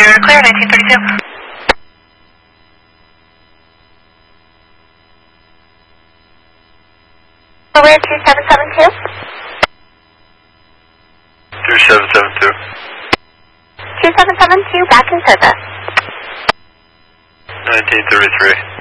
You're clear, 1932. We're 2772. 2772. 2772, back in service. 1933.